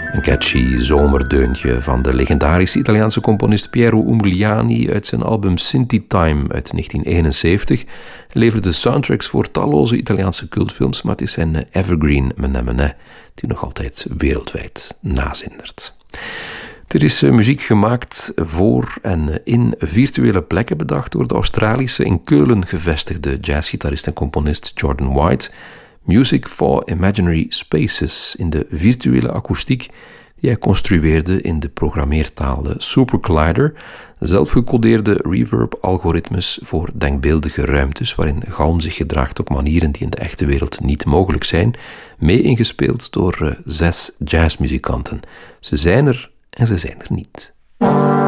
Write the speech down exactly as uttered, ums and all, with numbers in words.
Een catchy zomerdeuntje van de legendarische Italiaanse componist Piero Umiliani uit zijn album Sinti Time uit negentien eenenzeventig. Hij leverde soundtracks voor talloze Italiaanse cultfilms, maar het is zijn evergreen Menè Menè die nog altijd wereldwijd nazindert. Er is muziek gemaakt voor en in virtuele plekken bedacht door de Australische in Keulen gevestigde jazzgitarist en componist Jordan White. Music for Imaginary Spaces in de virtuele akoestiek die hij construeerde in de programmeertaal de SuperCollider, zelfgecodeerde reverb-algoritmes voor denkbeeldige ruimtes waarin galm zich gedraagt op manieren die in de echte wereld niet mogelijk zijn, mee ingespeeld door uh, zes jazzmuzikanten. Ze zijn er en ze zijn er niet.